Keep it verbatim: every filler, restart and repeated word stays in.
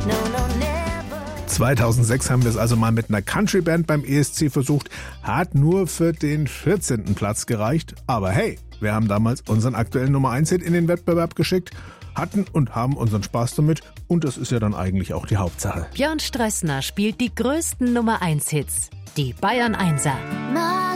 zweitausendsechs haben wir es also mal mit einer Country-Band beim E S C versucht. Hat nur für den vierzehnten Platz gereicht. Aber hey, wir haben damals unseren aktuellen Nummer eins Hit in den Wettbewerb geschickt, hatten und haben unseren Spaß damit. Und das ist ja dann eigentlich auch die Hauptsache. Björn Strössner spielt die größten Nummer eins Hits. Die Bayern Einser.